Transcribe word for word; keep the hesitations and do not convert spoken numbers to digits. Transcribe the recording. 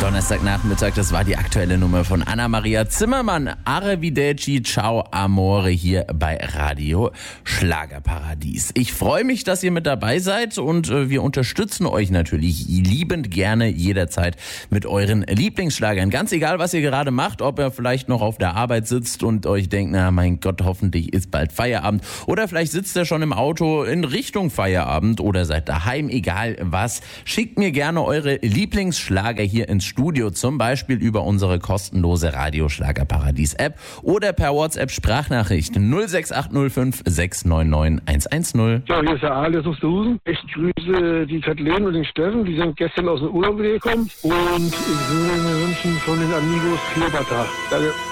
Donnerstagnachmittag, das war die aktuelle Nummer von Anna-Maria Zimmermann. Arrivederci, ciao amore hier bei Radio Schlagerparadies. Ich freue mich, dass ihr mit dabei seid und äh, wir unterstützen euch natürlich liebend gerne jederzeit mit euren Lieblingsschlagern. Ganz egal, was ihr gerade macht, ob ihr vielleicht noch auf der Arbeit sitzt und euch denkt, na mein Gott, hoffentlich ist bald Feierabend. Oder vielleicht sitzt ihr schon im Auto in Richtung Feierabend oder seid daheim, egal was. Schickt mir gerne eure Lieblingsschlager hier ins Studio, zum Beispiel über unsere kostenlose Radio Schlagerparadies App oder per WhatsApp Sprachnachricht null sechs acht null fünf sechs neun neun eins eins null. Ja, hier ist der Aal, der sucht Husen. Ich grüße die Kathleen und den Steffen, die sind gestern aus dem Urlaub gekommen und ich würde mir wünschen von den Amigos Klebertag. Danke.